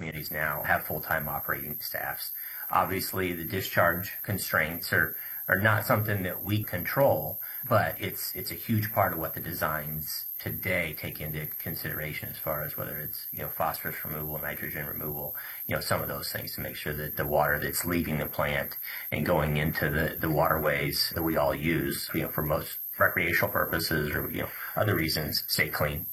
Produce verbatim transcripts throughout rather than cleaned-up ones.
communities now have full-time operating staffs. Obviously, the discharge constraints are, are not something that we control, but it's it's a huge part of what the designs today take into consideration as far as whether it's, you know, phosphorus removal, nitrogen removal, you know, some of those things to make sure that the water that's leaving the plant and going into the, the waterways that we all use, you know, for most recreational purposes or, you know, other reasons, stay clean.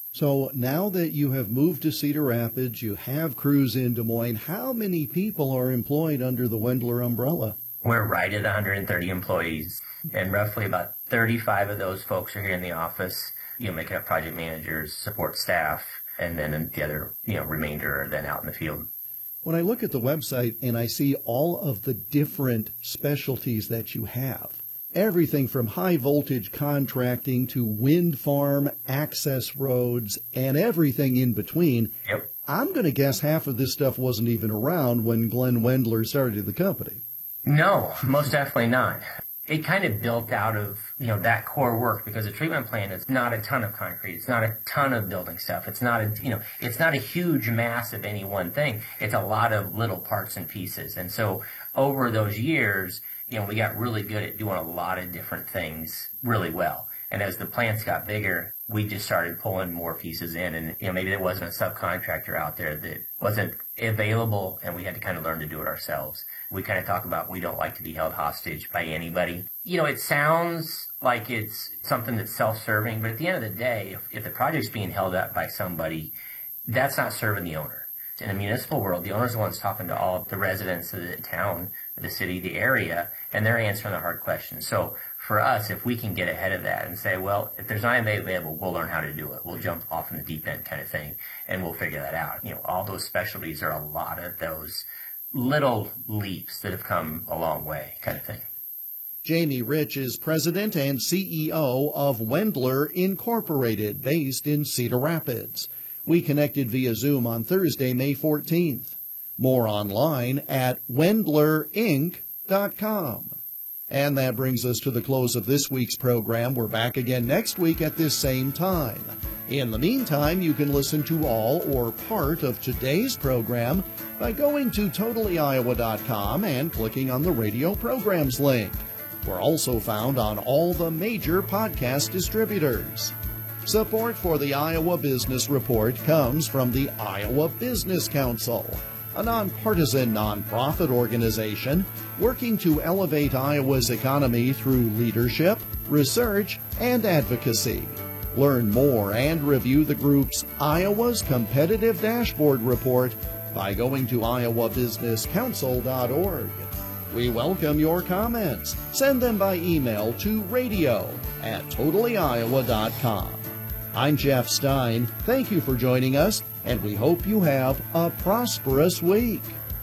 So now that you have moved to Cedar Rapids, you have crews in Des Moines, how many people are employed under the Wendler umbrella? We're right at one hundred thirty employees, and roughly about thirty-five of those folks are here in the office, you know, making up project managers, support staff, and then the other, you know, remainder are then out in the field. When I look at the website and I see all of the different specialties that you have, everything from high voltage contracting to wind farm, access roads, and everything in between. Yep. I'm going to guess half of this stuff wasn't even around when Glenn Wendler started the company. No, most definitely not. It kind of built out of, you know, that core work because a treatment plant is not a ton of concrete. It's not a ton of building stuff. It's not a, you know, it's not a huge mass of any one thing. It's a lot of little parts and pieces. And so over those years, you know, we got really good at doing a lot of different things really well. And as the plants got bigger, we just started pulling more pieces in. And, you know, maybe there wasn't a subcontractor out there that wasn't available, and we had to kind of learn to do it ourselves. We kind of talk about we don't like to be held hostage by anybody. You know, it sounds like it's something that's self-serving, but at the end of the day, if, if the project's being held up by somebody, that's not serving the owner. In the municipal world, the owner's the one's talking to all the residents of the town, the city, the area, and they're answering the hard questions. So for us, if we can get ahead of that and say, well, if there's not anybody available, we'll learn how to do it. We'll jump off in the deep end kind of thing, and we'll figure that out. You know, all those specialties are a lot of those little leaps that have come a long way kind of thing. Jamie Rich is president and C E O of Wendler Incorporated, based in Cedar Rapids. We connected via Zoom on Thursday, May fourteenth. More online at wendler inc dot com. And that brings us to the close of this week's program. We're back again next week at this same time. In the meantime, you can listen to all or part of today's program by going to totally iowa dot com and clicking on the radio programs link. We're also found on all the major podcast distributors. Support for the Iowa Business Report comes from the Iowa Business Council, a nonpartisan nonprofit organization working to elevate Iowa's economy through leadership, research, and advocacy. Learn more and review the group's Iowa's Competitive Dashboard Report by going to iowa business council dot org. We welcome your comments. Send them by email to radio at totally iowa dot com. I'm Jeff Stein. Thank you for joining us, and we hope you have a prosperous week.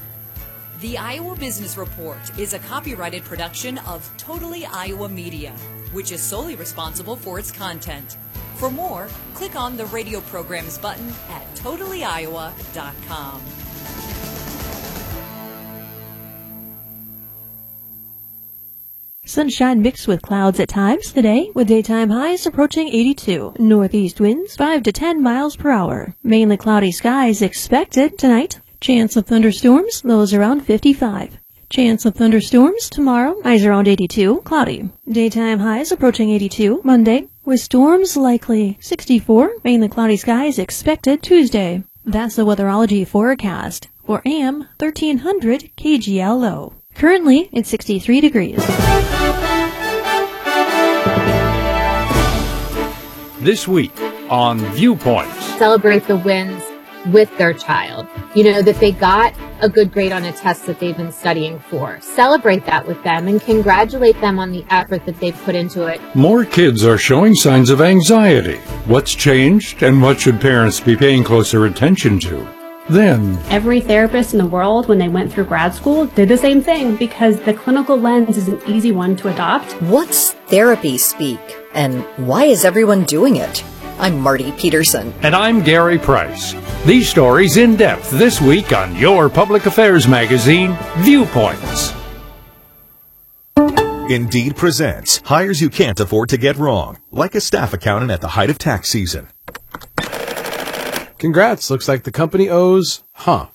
The Iowa Business Report is a copyrighted production of Totally Iowa Media, which is solely responsible for its content. For more, click on the radio programs button at totally iowa dot com. Sunshine mixed with clouds at times today, with daytime highs approaching eighty-two. Northeast winds five to ten miles per hour. Mainly cloudy skies expected tonight. Chance of thunderstorms, lows around fifty-five. Chance of thunderstorms tomorrow, highs around eighty-two, cloudy. Daytime highs approaching eighty-two. Monday, with storms likely sixty-four. Mainly cloudy skies expected Tuesday. That's the weatherology forecast for A M thirteen hundred K G L O. Currently, it's sixty-three degrees. This week on Viewpoints. Celebrate the wins with their child. You know, that they got a good grade on a test that they've been studying for. Celebrate that with them and congratulate them on the effort that they've put into it. More kids are showing signs of anxiety. What's changed and what should parents be paying closer attention to? Then, every therapist in the world, when they went through grad school, did the same thing because the clinical lens is an easy one to adopt. What's therapy speak, and why is everyone doing it? I'm Marty Peterson. And I'm Gary Price. These stories in depth this week on your public affairs magazine, Viewpoints. Indeed presents hires you can't afford to get wrong, like a staff accountant at the height of tax season. Congrats, looks like the company owes, huh,